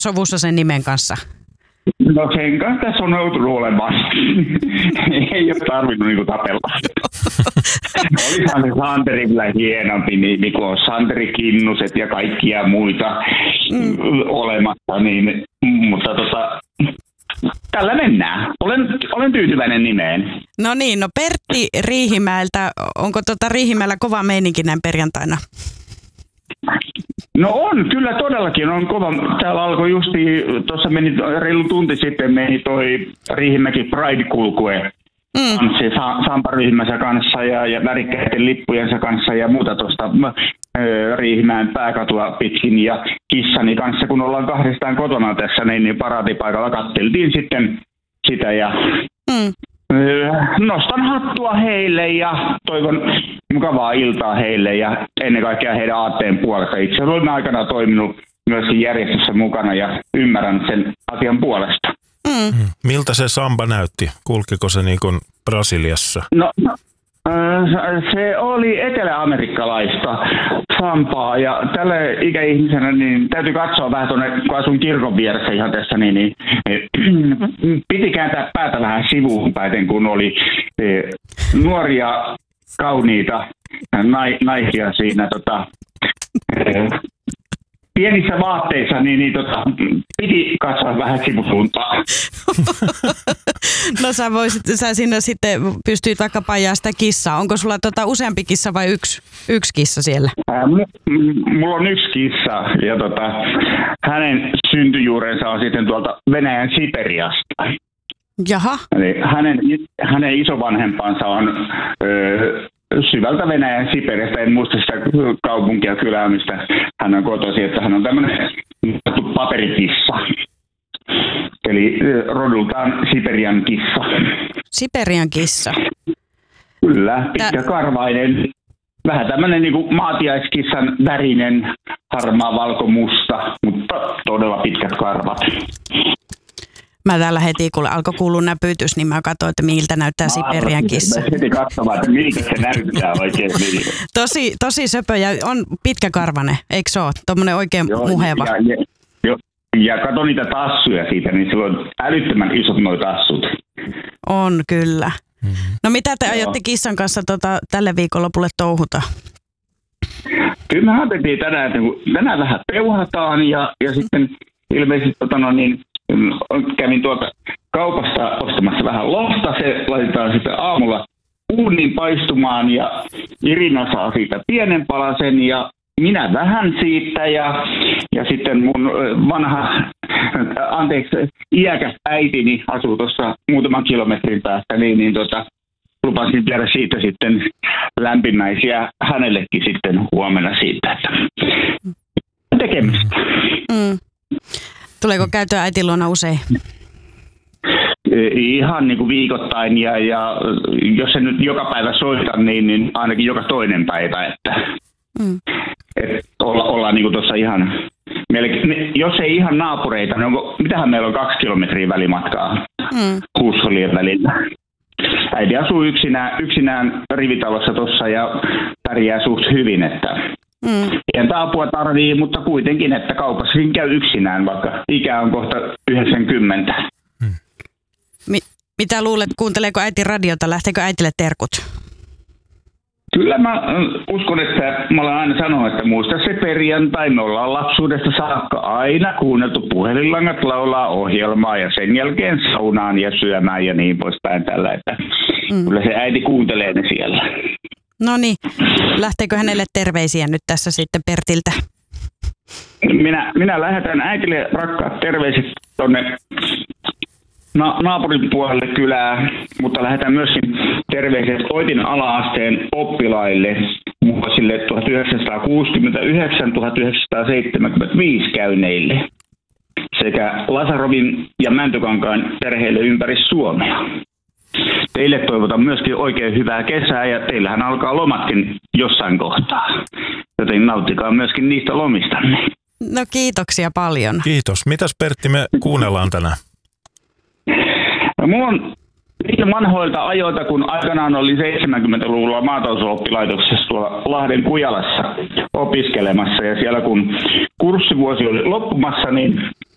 sovussa sen nimen kanssa? No sen kanssa tässä on joutunut olemaan. Ei ole tarvinnut niinku tapella. Olihan se Santeri kyllä hienompi, niin kuin on Santeri Kinnuset ja kaikkia muita olemassa, niin, mutta tällä mennään. Olen tyytyväinen nimeen. No niin, no Pertti Riihimäeltä, onko Riihimäellä kova meininki näin perjantaina? No on, kyllä todellakin on kova. Täällä alkoi tuossa meni reilu tunti sitten meni toi Riihimäki Pride-kulkue. Tanssi Sampa-ryhmänsä kanssa ja värikkäiden lippujensa kanssa ja muuta tuosta Riihimäen pääkatua pitkin ja kissani kanssa, kun ollaan kahdestaan kotona tässä, niin paraatipaikalla katteltiin sitten sitä ja nostan hattua heille ja toivon mukavaa iltaa heille ja ennen kaikkea heidän aatteen puolesta. Itse olen aikana toiminut myöskin järjestössä mukana ja ymmärrän sen asian puolesta. Miltä se samba näytti? Kulkiko se niin kuin Brasiliassa? No, se oli etelä-amerikkalaista sambaa ja tälle ikäihmisenä niin täytyy katsoa vähän tuonne, kun asun kirkon vieressä ihan tässä, niin piti kääntää päätä vähän sivuun päiten, kun oli nuoria, kauniita naisia siinä pienissä vaatteissa, niin piti katsoa vähän sivusuuntaan. No sä sinne sitten pystyit vaikka pajaa sitä kissaa. Onko sulla useampi kissa vai yksi kissa siellä? Mulla on yksi kissa ja hänen syntyjuurensa on sitten tuolta Venäjän Siperiasta. Jaha. Eli hänen isovanhempansa on syvältä Venäjän Siperiasta, en muista sitä kaupunkia kylää, mistä hän on kotoisin, että hän on tämmöinen paperikissa. Eli rodultaan Siperian kissa. Siperian kissa. Kyllä, pitkäkarvainen. Vähän tämmöinen niin kuin maatiaiskissan värinen, harmaa, valkomusta, mutta todella pitkät karvat. Mä täällä heti, kun alkoi kuulua näpytys, niin mä katsoin, että miltä näyttää Siperian kissa. Mä heti katsomaan, että miltä se näyttää oikein. Tosi söpö ja on pitkäkarvainen, eikö se ole? Tuommoinen oikein muheva. Ja kato niitä tassuja siitä, niin sillä on älyttömän isot nuo tassut. On kyllä. No mitä te aiotte kissan kanssa tälle viikonlopulle touhuta? Kyllä me ajateltiin tänään, että tänään vähän peuhataan ja sitten ilmeisesti kävin tuolta kaupasta ostamassa vähän lohta. Se laitetaan sitten aamulla uuniin paistumaan ja Irina saa siitä pienen palasen ja minä vähän siitä ja sitten mun iäkäs äitini asuu tuossa muutaman kilometrin päästä, niin lupasin viedä siitä sitten lämpimäisiä hänellekin sitten huomenna siitä, että tekemistä. Tuleeko käytyä äitin luona usein? Ihan niin kuin viikoittain ja jos se nyt joka päivä soita, niin ainakin joka toinen päivä, että ollaan niin kuin tuossa ihan melkein, jos ei ihan naapureita, niin mitähän meillä on 2 kilometriä välimatkaa huushollien välillä. Äiti asuu yksinään rivitalossa tuossa ja pärjää suht hyvin, että pientä apua tarvii, mutta kuitenkin, että kaupassakin käy yksinään, vaikka ikä on kohta 90. Mitä luulet, kuunteleeko äiti radiota, lähteekö äitille terkut? Kyllä mä uskon, että mä olen aina sanonut, että muista se perjantai, me ollaan lapsuudesta saakka aina kuunneltu puhelinlangat laulaa ohjelmaa ja sen jälkeen saunaan ja syömään ja niin poispäin tällä, että kyllä se äiti kuuntelee ne siellä. No niin, lähteekö hänelle terveisiä nyt tässä sitten Pertiltä? Minä lähetän äitille rakkaat terveiset tuonne naapurin puolelle kylää, mutta lähetän myöskin terveiset Oitin ala-asteen oppilaille vuosille 1969-1975 käyneille sekä Lasarovin ja Mäntykankaan perheille ympäri Suomea. Teille toivotan myöskin oikein hyvää kesää ja teillähän alkaa lomatkin jossain kohtaa, joten nauttikaa myöskin niistä lomistanne. No kiitoksia paljon. Kiitos. Mitäs Pertti me kuunnellaan tänään? No, mulla on niitä vanhoilta ajoilta, kun aikanaan olin 70-luvulla maatalousoppilaitoksessa tuolla Lahden Kujalassa opiskelemassa. Ja siellä kun kurssivuosi oli loppumassa, niin